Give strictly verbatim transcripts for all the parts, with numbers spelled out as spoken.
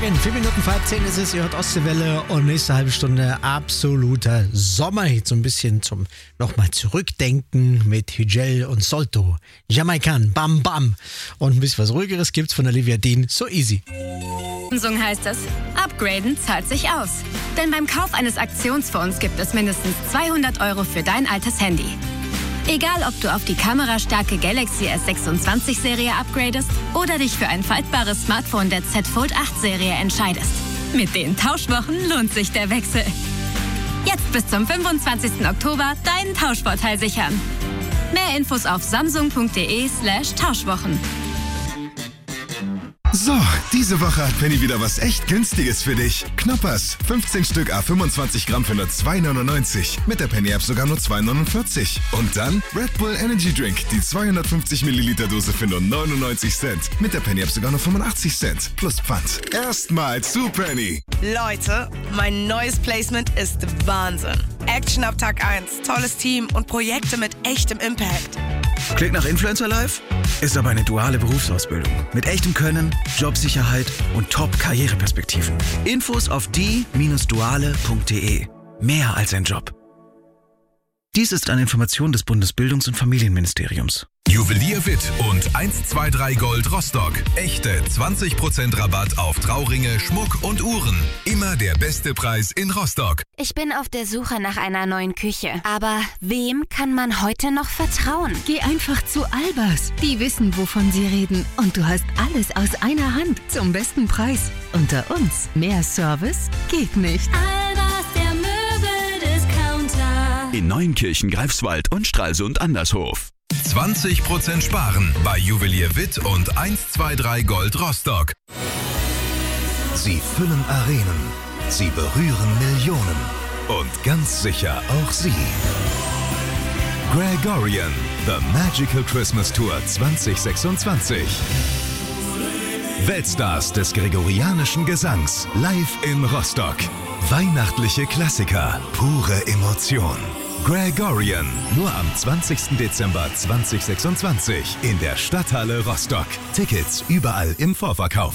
Morgen, vier Minuten vor halb zehn ist es, ihr hört Ostseewelle und nächste halbe Stunde absoluter Sommerhit. So ein bisschen zum nochmal zurückdenken mit Hügel und Solto. Jamaican, Bam Bam. Und ein bisschen was Ruhigeres gibt's von Olivia Dean, So Easy. Samsung heißt es, upgraden zahlt sich aus. Denn beim Kauf eines Aktionsphones gibt es mindestens zweihundert Euro für dein altes Handy. Egal, ob du auf die kamerastarke Galaxy S sechsundzwanzig Serie upgradest oder dich für ein faltbares Smartphone der Z Fold acht Serie entscheidest. Mit den Tauschwochen lohnt sich der Wechsel. Jetzt bis zum fünfundzwanzigsten Oktober deinen Tauschvorteil sichern. Mehr Infos auf samsung.de slash Tauschwochen. So, diese Woche hat Penny wieder was echt Günstiges für dich. Knoppers, fünfzehn Stück à fünfundzwanzig Gramm für nur zwei neunundneunzig. Mit der Penny-App sogar nur zwei neunundvierzig. Und dann Red Bull Energy Drink, die zweihundertfünfzig Milliliter Dose für nur neunundneunzig Cent. Mit der Penny-App sogar nur fünfundachtzig Cent. Plus Pfand. Erstmal zu Penny. Leute, mein neues Placement ist Wahnsinn. Action ab Tag eins, tolles Team und Projekte mit echtem Impact. Klingt nach Influencer Life? Ist aber eine duale Berufsausbildung. Mit echtem Können, Jobsicherheit und Top-Karriereperspektiven. Infos auf die Bindestrich duale Punkt de. Mehr als ein Job. Dies ist eine Information des Bundesbildungs- und Familienministeriums. Juwelier Witt und eins zwei drei Gold Rostock. Echte zwanzig Prozent Rabatt auf Trauringe, Schmuck und Uhren. Immer der beste Preis in Rostock. Ich bin auf der Suche nach einer neuen Küche. Aber wem kann man heute noch vertrauen? Geh einfach zu Albers. Die wissen, wovon sie reden. Und du hast alles aus einer Hand zum besten Preis. Unter uns. Mehr Service geht nicht. Albers, der Möbeldiscounter. In Neunkirchen, Greifswald und Stralsund Andershof. zwanzig Prozent sparen bei Juwelier Witt und eins zwei drei Gold Rostock. Sie füllen Arenen. Sie berühren Millionen. Und ganz sicher auch Sie. Gregorian, The Magical Christmas Tour zwanzig sechsundzwanzig. Weltstars des gregorianischen Gesangs live in Rostock. Weihnachtliche Klassiker, pure Emotion. Gregorian, nur am zwanzigsten Dezember zweitausendsechsundzwanzig in der Stadthalle Rostock. Tickets überall im Vorverkauf.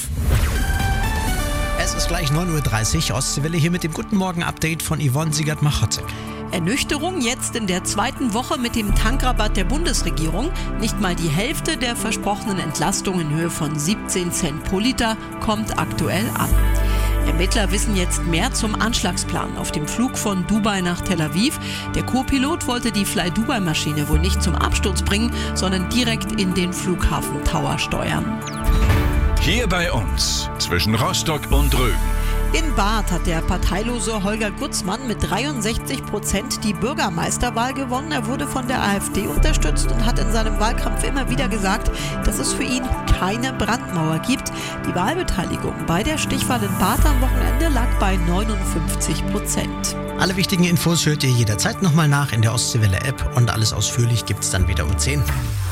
Es ist gleich neun Uhr dreißig, Ostseewelle hier mit dem Guten Morgen-Update von Yvonne Siegert-Machotzek. Ernüchterung jetzt in der zweiten Woche mit dem Tankrabatt der Bundesregierung. Nicht mal die Hälfte der versprochenen Entlastung in Höhe von siebzehn Cent pro Liter kommt aktuell an. Ermittler wissen jetzt mehr zum Anschlagsplan auf dem Flug von Dubai nach Tel Aviv. Der Co-Pilot wollte die Fly-Dubai-Maschine wohl nicht zum Absturz bringen, sondern direkt in den Flughafen Tower steuern. Hier bei uns, zwischen Rostock und Rügen. In Barth hat der parteilose Holger Gutzmann mit dreiundsechzig Prozent die Bürgermeisterwahl gewonnen. Er wurde von der AfD unterstützt und hat in seinem Wahlkampf immer wieder gesagt, dass es für ihn keine Brandmauer gibt. Die Wahlbeteiligung bei der Stichwahl in Barth am Wochenende lag bei neunundfünfzig Prozent. Alle wichtigen Infos hört ihr jederzeit nochmal nach in der Ostseewelle-App und alles ausführlich gibt's dann wieder um zehn.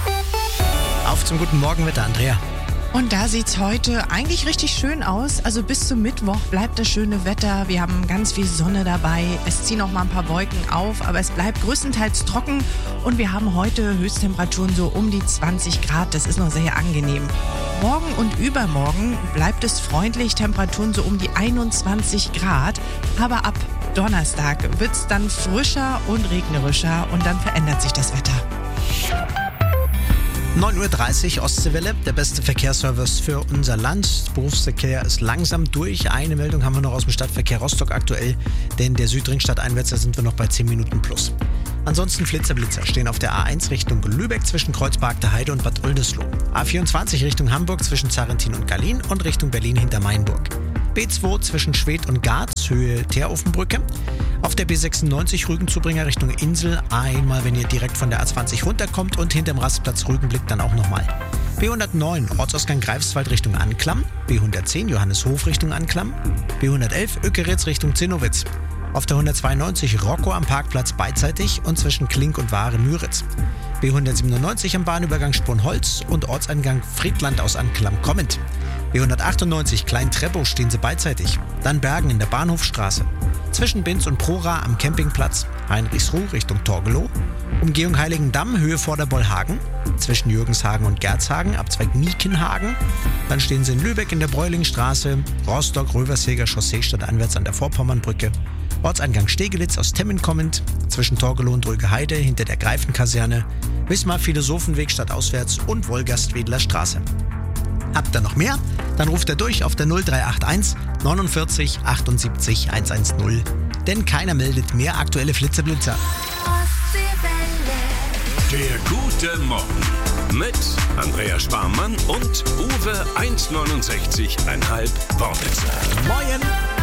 Auf zum guten Morgenwetter, Andrea. Und da sieht's heute eigentlich richtig schön aus. Also bis zum Mittwoch bleibt das schöne Wetter. Wir haben ganz viel Sonne dabei. Es ziehen auch mal ein paar Wolken auf, aber es bleibt größtenteils trocken. Und wir haben heute Höchsttemperaturen so um die zwanzig Grad. Das ist noch sehr angenehm. Morgen und übermorgen bleibt es freundlich. Temperaturen so um die einundzwanzig Grad. Aber ab Donnerstag wird's dann frischer und regnerischer und dann verändert sich das Wetter. neun Uhr dreißig, Ostseewelle, der beste Verkehrsservice für unser Land. Berufsverkehr ist langsam durch. Eine Meldung haben wir noch aus dem Stadtverkehr Rostock aktuell, denn der Südringstadt einwärts, da sind wir noch bei zehn Minuten plus. Ansonsten Flitzer-Blitzer stehen auf der A eins Richtung Lübeck zwischen Kreuzberg der Heide und Bad Oldesloe. A vierundzwanzig Richtung Hamburg zwischen Zarrentin und Gallien und Richtung Berlin hinter Mainburg. B zwei zwischen Schwedt und Garz, Höhe Teerofenbrücke. Auf der B sechsundneunzig Rügen-Zubringer Richtung Insel, einmal wenn ihr direkt von der A zwanzig runterkommt und hinterm Rastplatz Rügenblick dann auch nochmal. B hundertneun Ortsausgang Greifswald Richtung Anklam, B hundertzehn Johanneshof Richtung Anklam, B hundertelf Ökeritz Richtung Zinnowitz. Auf der hundertzweiundneunzig Rocco am Parkplatz beidseitig und zwischen Klink und Wahre-Müritz. B hundertsiebenundneunzig am Bahnübergang Sponholz und Ortseingang Friedland aus Anklam kommend. B hundertachtundneunzig Klein-Treppow stehen sie beidseitig. Dann Bergen in der Bahnhofstraße. Zwischen Binz und Prora am Campingplatz. Heinrichsruh Richtung Torgelow. Umgehung Heiligendamm, Höhe Vorderbollhagen, zwischen Jürgenshagen und Gerzhagen, Abzweig Miekenhagen. Dann stehen Sie in Lübeck in der Bräulingstraße, Rostock, Rövershilger Chaussee stadteinwärts an der Vorpommernbrücke, Ortseingang Stegelitz aus Temmin kommend, zwischen Torgelow und Rügeheide hinter der Greifenkaserne, Wismar Philosophenweg stadtauswärts und Wolgast-Wedler Straße. Habt ihr noch mehr? Dann ruft er durch auf der null drei acht eins neunundvierzig achtundsiebzig hundertzehn. Denn keiner meldet mehr aktuelle Flitzeblitzer. Der gute Morgen mit Andrea Sparmann und Uwe eins neunundsechzig Komma fünf Wortwitzer. Moin!